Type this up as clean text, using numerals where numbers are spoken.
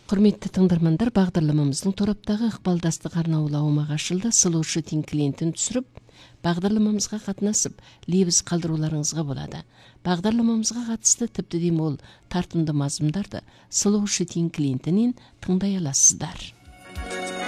Құрметті тыңдармандар, бағдарламамыздың тораптағы ықпалдастық арнаулы аумағы ашылды. Сұлу Шытин клиентін түсіріп, бағдарламамызға қатынасып, лебіз қалдыруларыңызға болады. Бағдарламамызға қатысты тіпті де мол тартымды мазмұндарды Сұлу Шытин клиентінен тыңдай аласыздар.